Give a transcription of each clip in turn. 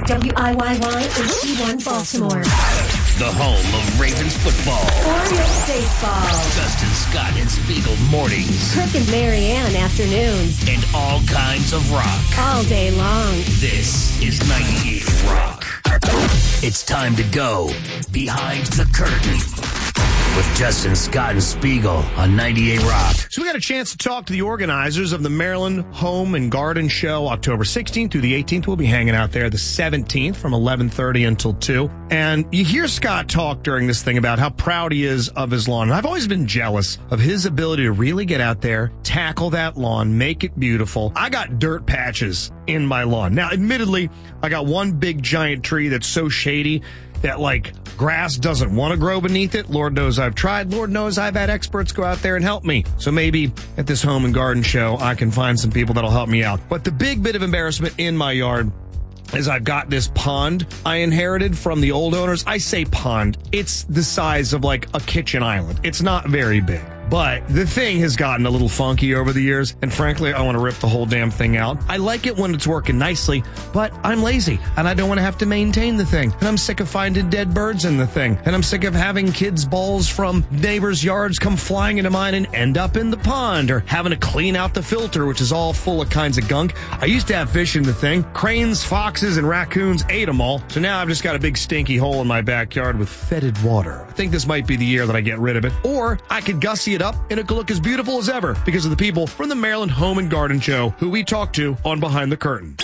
WIYY HD1 Baltimore. The home of Ravens football. Orioles baseball. Justin Scott and Spiegel mornings. Kirk and Marianne afternoons. And all kinds of rock. All day long. This is 98 Rock. It's time to go behind the curtain with Justin Scott and Spiegel on 98 Rock. So we got a chance to talk to the organizers of the Maryland Home and Garden Show, October 16th through the 18th. We'll be hanging out there the 17th from 11:30 until 2. And you hear Scott talk during this thing about how proud he is of his lawn. And I've always been jealous of his ability to really get out there, tackle that lawn, make it beautiful. I got dirt patches in my lawn. Now, admittedly, I got one big giant tree that's so shady that, like, grass doesn't want to grow beneath it. Lord knows I've tried. Lord knows I've had experts go out there and help me. So maybe at this home and garden show, I can find some people that'll help me out. But the big bit of embarrassment in my yard is I've got this pond I inherited from the old owners. I say pond. It's the size of like a kitchen island. It's not very big. But the thing has gotten a little funky over the years, and frankly, I want to rip the whole damn thing out. I like it when it's working nicely, but I'm lazy, and I don't want to have to maintain the thing. And I'm sick of finding dead birds in the thing. And I'm sick of having kids' balls from neighbors' yards come flying into mine and end up in the pond, or having to clean out the filter, which is all full of kinds of gunk. I used to have fish in the thing. Cranes, foxes, and raccoons ate them all. So now I've just got a big stinky hole in my backyard with fetid water. I think this might be the year that I get rid of it. Or I could gussy it up and it could look as beautiful as ever because of the people from the Maryland Home and Garden Show who we talked to on Behind the Curtain.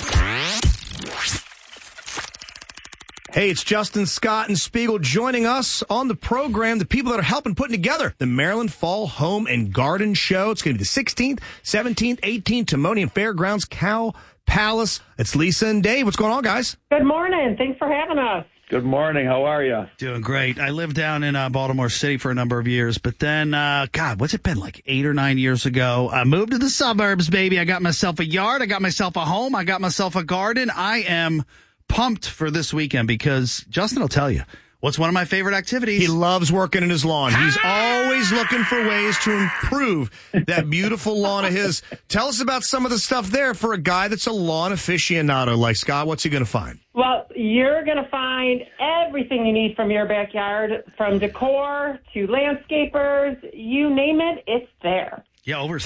Hey, it's Justin Scott and Spiegel joining us on the program, the people that are helping putting together the Maryland Fall Home and Garden Show. It's going to be the 16th, 17th, 18th, Timonium Fairgrounds, Cow Palace. It's Lisa and Dave. What's going on, guys? Good morning. Thanks for having us. Good morning. How are you? Doing great. I lived down in Baltimore City for a number of years, but then, what's it been, like 8 or 9 years ago? I moved to the suburbs, baby. I got myself a yard. I got myself a home. I got myself a garden. I am pumped for this weekend because Justin will tell you. What's one of my favorite activities? He loves working in his lawn. He's always looking for ways to improve that beautiful lawn of his. Tell us about some of the stuff there for a guy that's a lawn aficionado like Scott. What's he going to find? Well, you're going to find everything you need from your backyard, from decor to landscapers. You name it, it's there. Yeah, over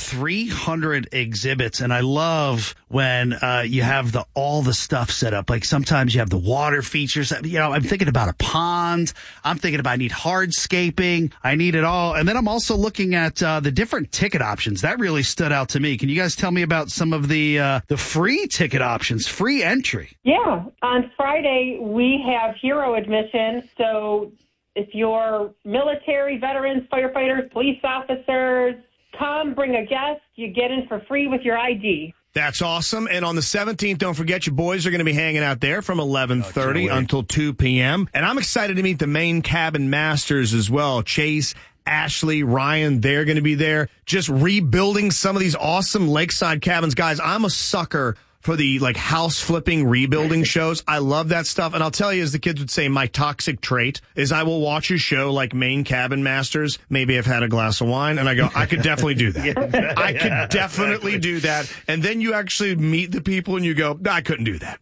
300 exhibits, and I love when you have all the stuff set up. Like sometimes you have the water features. You know, I'm thinking about a pond. I'm thinking about I need hardscaping. I need it all. And then I'm also looking at the different ticket options. That really stood out to me. Can you guys tell me about some of the free ticket options, free entry? Yeah, on Friday we have hero admission. So if you're military, veterans, firefighters, police officers, come, bring a guest. You get in for free with your ID. That's awesome. And on the 17th, don't forget, your boys are going to be hanging out there from 11:30 until 2 p.m. And I'm excited to meet the main cabin masters as well. Chase, Ashley, Ryan, they're going to be there. Just rebuilding some of these awesome lakeside cabins. Guys, I'm a sucker for the like house flipping rebuilding shows. I love that stuff. And I'll tell you, as the kids would say, my toxic trait is I will watch a show like Maine Cabin Masters. Maybe I've had a glass of wine and I go, I could definitely do that. I could definitely do that. And then you actually meet the people and you go, I couldn't do that.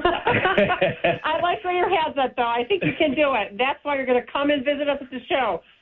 I like where your head's at, though. I think you can do it. That's why you're going to come and visit us at the show.